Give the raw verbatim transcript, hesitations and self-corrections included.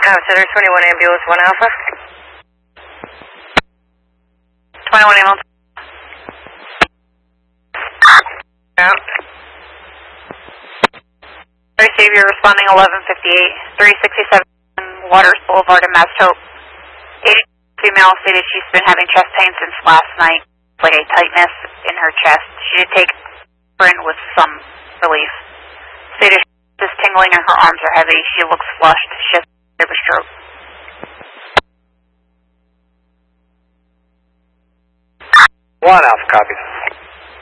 Oh, Center twenty-one ambulance, one Alpha. twenty-one ambulance. Out. Sorry, Savior responding eleven fifty-eight, three sixty-seven Waters Boulevard in Mass Hope. eighty female stated she's been having chest pain since last night, like a tightness in her chest. She did take aspirin with some relief. Stated she's tingling and her arms are heavy. She looks flushed. She has a stroke. One Alpha copies.